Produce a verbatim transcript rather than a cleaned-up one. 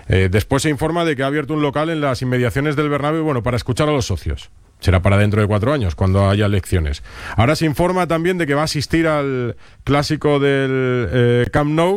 Eh, después se informa de que ha abierto un local en las inmediaciones del Bernabéu, bueno, para escuchar a los socios. Será para dentro de cuatro años, cuando haya elecciones. Ahora se informa también de que va a asistir al clásico del eh, Camp Nou